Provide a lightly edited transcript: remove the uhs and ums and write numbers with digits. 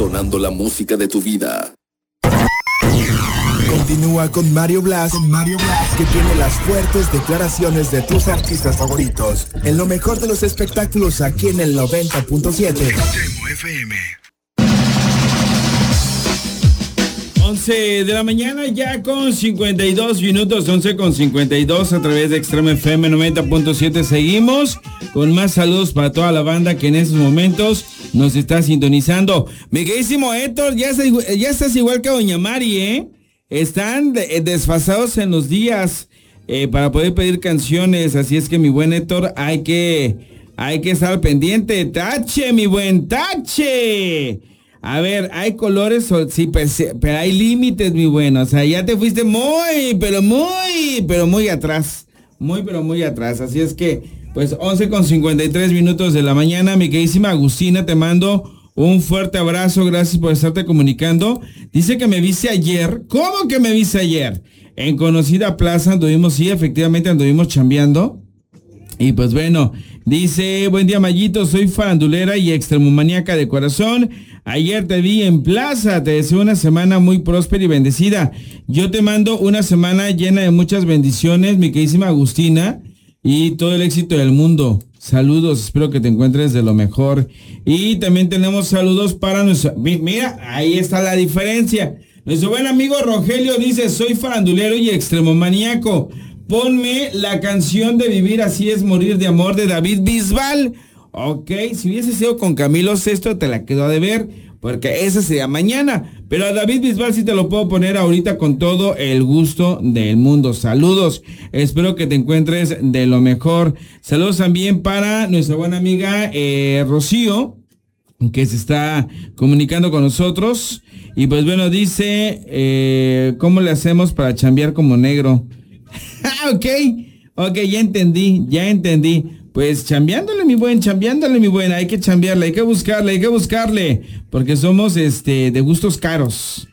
sonando la música de tu vida. Continúa con Mario Blas, que tiene las fuertes declaraciones de tus artistas favoritos. En lo mejor de los espectáculos aquí en el 90.7. FM. 11 de la mañana ya con 52 minutos, 11 con 52 a través de Extreme FM 90.7. Seguimos con más saludos para toda la banda que en estos momentos nos está sintonizando. Mi queridísimo Héctor, ya estás igual que Doña Mari, ¿eh? Están desfasados en los días para poder pedir canciones, así es que mi buen Héctor, hay que estar pendiente. ¡Tache, mi buen Tache! A ver, hay colores, sí, pero hay límites, mi bueno. O sea, ya te fuiste muy atrás. Muy atrás. Así es que, pues, 11 con 53 minutos de la mañana. Mi queridísima Agustina, te mando un fuerte abrazo. Gracias por estarte comunicando. Dice que me viste ayer. ¿Cómo que me viste ayer? En Conocida Plaza anduvimos, sí, efectivamente anduvimos chambeando. Y pues bueno, dice, buen día Mayito, soy farandulera y extremomaníaca de corazón. Ayer te vi en plaza, te deseo una semana muy próspera y bendecida. Yo te mando una semana llena de muchas bendiciones, mi queridísima Agustina, y todo el éxito del mundo. Saludos, espero que te encuentres de lo mejor. Y también tenemos saludos para nuestro... Mira, ahí está la diferencia. Nuestro buen amigo Rogelio dice, soy farandulero y extremomaníaco. Ponme la canción de Vivir así es morir de amor de David Bisbal. Ok, si hubiese sido con Camilo Sesto te la quedo a deber, porque esa sería mañana. Pero a David Bisbal sí te lo puedo poner ahorita con todo el gusto del mundo. Saludos, espero que te encuentres de lo mejor. Saludos también para nuestra buena amiga Rocío, que se está comunicando con nosotros. Y pues bueno, dice, ¿cómo le hacemos para chambear como negro? Ok, ya entendí. Pues chambeándole mi buen, hay que chambearle, hay que buscarle, porque somos de gustos caros.